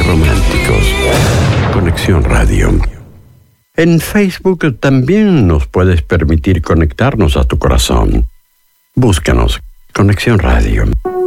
románticos. Conexión Radio. En Facebook también nos puedes permitir conectarnos a tu corazón. Búscanos, Conexión Radio.